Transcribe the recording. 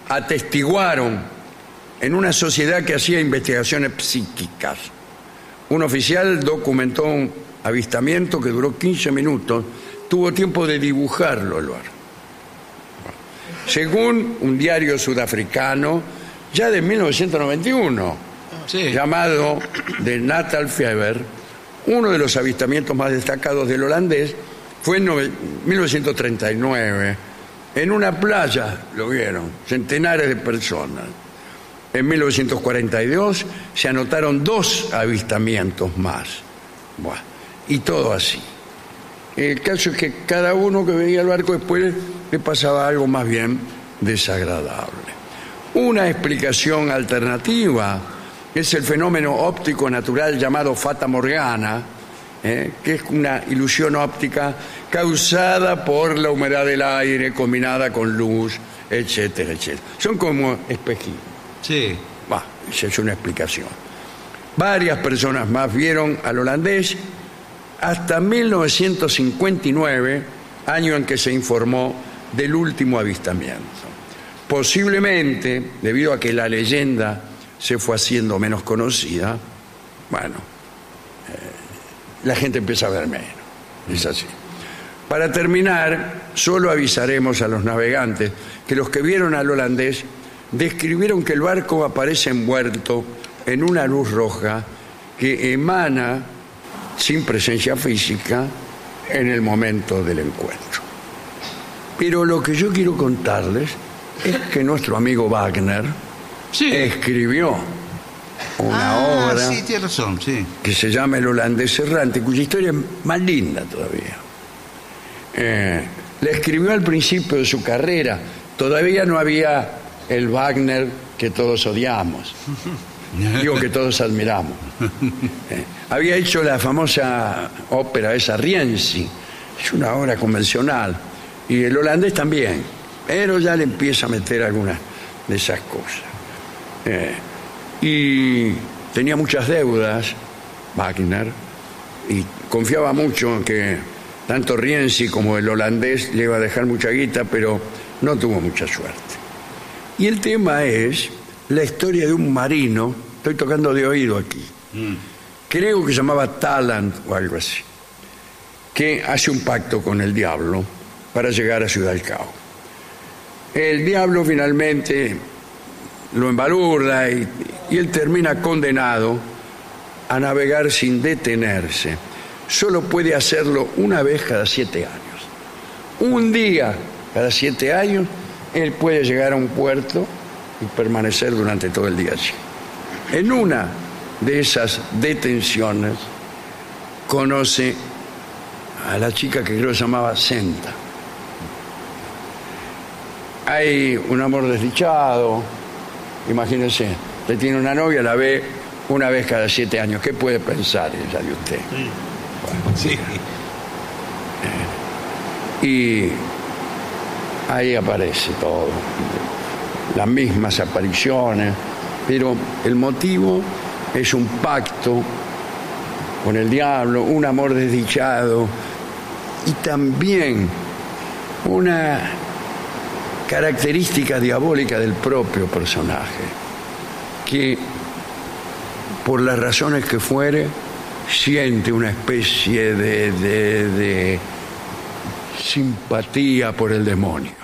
atestiguaron en una sociedad que hacía investigaciones psíquicas. Un oficial documentó un avistamiento que duró 15 minutos. Tuvo tiempo de dibujarlo el barco. Según un diario sudafricano, ya de 1991, llamado The Natal Fever, uno de los avistamientos más destacados del holandés fue en 1939. En una playa lo vieron centenares de personas. En 1942 se anotaron 2 avistamientos más. Bueno, y todo así. El caso es que cada uno que veía el barco después le pasaba algo más bien desagradable. Una explicación alternativa es el fenómeno óptico natural llamado Fata Morgana, que es una ilusión óptica causada por la humedad del aire combinada con luz, etcétera, etcétera. Son como espejismos. Sí. Esa es una explicación. Varias personas más vieron al holandés hasta 1959, año en que se informó del último avistamiento. Posiblemente, debido a que la leyenda se fue haciendo menos conocida, la gente empieza a ver menos. Es así. Para terminar, solo avisaremos a los navegantes que los que vieron al holandés describieron que el barco aparece envuelto en una luz roja que emana sin presencia física en el momento del encuentro. Pero lo que yo quiero contarles es que nuestro amigo Wagner escribió una obra sí, tiene razón, sí, que se llama El holandés errante, cuya historia es más linda todavía. La escribió al principio de su carrera. Todavía no había el Wagner que todos odiamos. Digo, que todos admiramos. Había hecho la famosa ópera esa, Rienzi. Es una obra convencional. Y el holandés también. Pero ya le empieza a meter algunas de esas cosas. Y tenía muchas deudas, Wagner, y confiaba mucho en que tanto Rienzi como el holandés le iba a dejar mucha guita, pero no tuvo mucha suerte. Y el tema es la historia de un marino, estoy tocando de oído aquí, creo que se llamaba Tallant o algo así, que hace un pacto con el diablo para llegar a Ciudad del Cabo. El diablo finalmente lo embalurda y él termina condenado a navegar sin detenerse. Solo puede hacerlo una vez cada 7 años. Un día cada 7 años él puede llegar a un puerto y permanecer durante todo el día allí. En una de esas detenciones conoce a la chica que creo que se llamaba Senta. Hay un amor desdichado, imagínense, usted tiene una novia, la ve una vez cada 7 años. ¿Qué puede pensar ella de usted? Bueno, sí. Y ahí aparece todo, las mismas apariciones, pero el motivo es un pacto con el diablo, un amor desdichado y también una característica diabólica del propio personaje, que por las razones que fuere siente una especie de simpatía por el demonio.